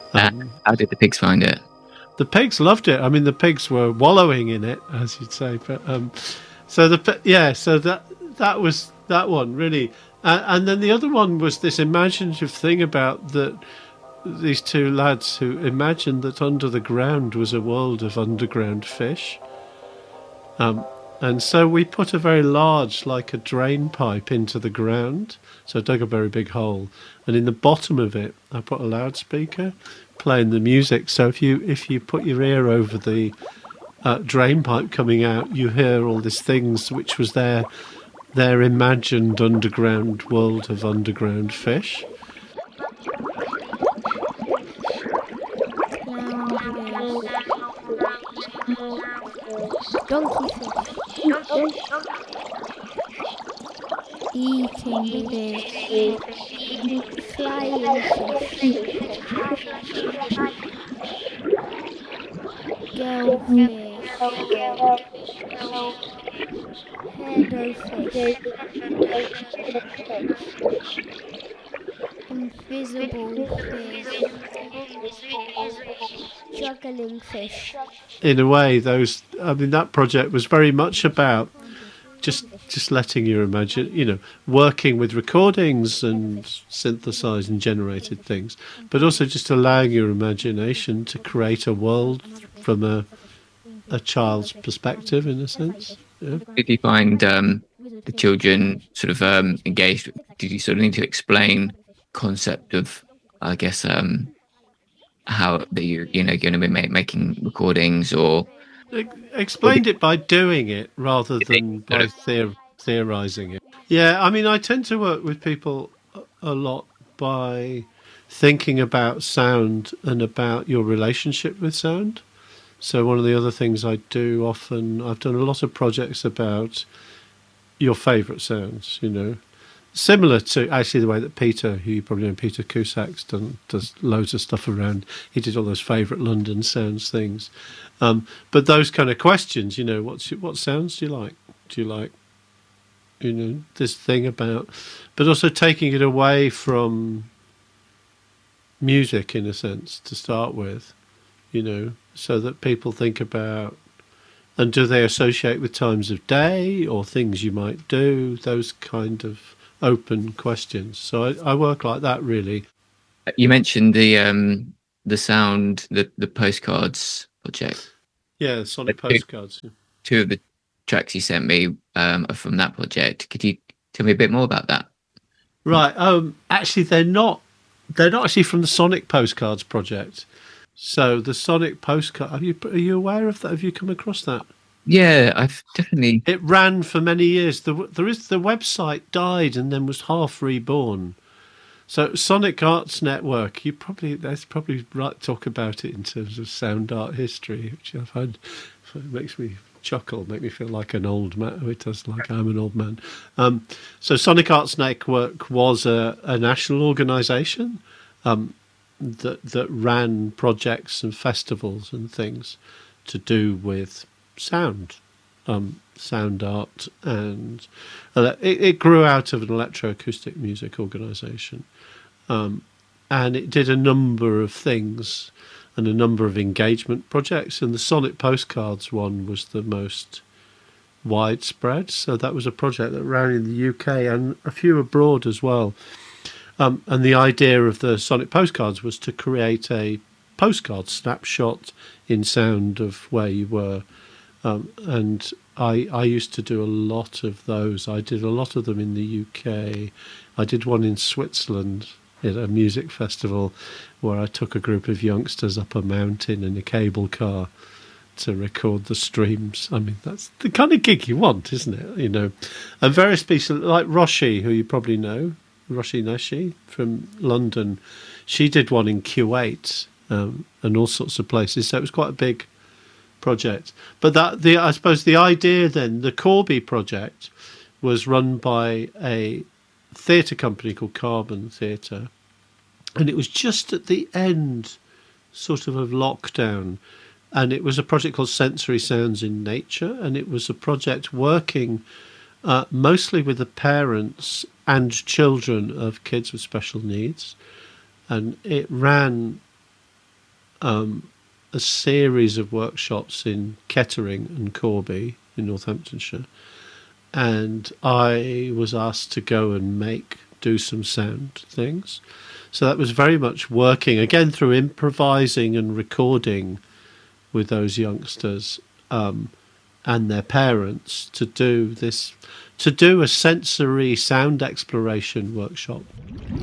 How did the pigs find it? The pigs loved it. I mean, the pigs were wallowing in it, as you'd say. But so that was that one really, and then the other one was this imaginative thing about these two lads who imagined that under the ground was a world of underground fish. And so we put a very large, like a drain pipe, into the ground. So I dug a very big hole, and in the bottom of it, I put a loudspeaker playing the music. So if you put your ear over the drain pipe coming out, you hear all these things, which was their imagined underground world of underground fish. Donkey fish. Eating fish. Flying fish. Goldfish. Fish. Invisible fish. Juggling fish. In a way, that project was very much about just letting you imagine, working with recordings and synthesized and generated things, but also just allowing your imagination to create a world from a child's perspective, in a sense. Yeah. Did you find the children sort of engaged? Did you sort of need to explain concept of, I guess, how you're going to be making recordings, or explained it by doing it rather than by theorizing it? Yeah, I mean, I tend to work with people a lot by thinking about sound and about your relationship with sound. So one of the other things I do often, I've done a lot of projects about your favourite sounds, similar to actually the way that Peter, who you probably know, Peter Cusacks, does loads of stuff around. He did all those favourite London sounds things. But those kind of questions, what sounds do you like? Do you like, this thing about, but also taking it away from music in a sense to start with, so that people think about, and do they associate with times of day or things you might do, those kind of open questions. So I work like that, really. You mentioned the sound, the postcards project. Yeah, Sonic Postcards. Two of the tracks you sent me are from that project. Could you tell me a bit more about that? Right. Actually, they're not actually from the Sonic Postcards project. So the Sonic Postcard, are you aware of that? Have you come across that? Yeah, I've definitely. It ran for many years. The website died and then was half reborn. So Sonic Arts Network, that's probably right to talk about it in terms of sound art history, which I find makes me chuckle, make me feel like an old man. It does, like I'm an old man. So Sonic Arts Network was a national organisation that ran projects and festivals and things to do with sound art, and it grew out of an electroacoustic music organisation, and it did a number of things and a number of engagement projects, and the Sonic Postcards one was the most widespread. So that was a project that ran in the UK and a few abroad as well. And the idea of the Sonic Postcards was to create a postcard snapshot in sound of where you were. And I used to do a lot of those. I did a lot of them in the UK. I did one in Switzerland at a music festival where I took a group of youngsters up a mountain in a cable car to record the streams. I mean, that's the kind of gig you want, isn't it? And various pieces, like Roshi, who you probably know, Roshi Nashi from London. She did one in Kuwait and all sorts of places. So it was quite a big project. But I suppose the idea then, the Corby project, was run by a theatre company called Carbon Theatre, and it was just at the end sort of lockdown, and it was a project called Sensory Sounds in Nature, and it was a project working mostly with the parents and children of kids with special needs, and it ran a series of workshops in Kettering and Corby in Northamptonshire, and I was asked to go and do some sound things. So that was very much working again through improvising and recording with those youngsters and their parents to do a sensory sound exploration workshop.